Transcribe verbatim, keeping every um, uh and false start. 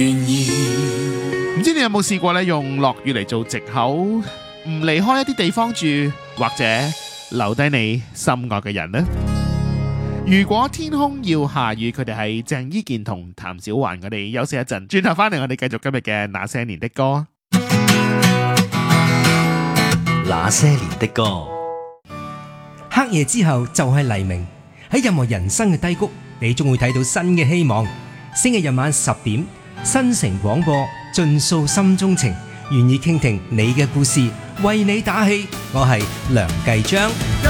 唔知你有冇試過咧用落雨嚟做藉口，唔離開一啲地方住，或者留低你心愛嘅人呢？如果天空要下雨，佢哋係鄭伊健同譚小環。我哋休息一陣，轉頭翻嚟我哋繼續今日嘅那些年的歌。 那些年的歌， 黑夜之後就係黎明。喺任何人生嘅低谷，你終會睇到新嘅希望。星期日晚十點，新城廣播盡訴心中情，願意傾聽你嘅故事，為你打氣。我係梁繼章。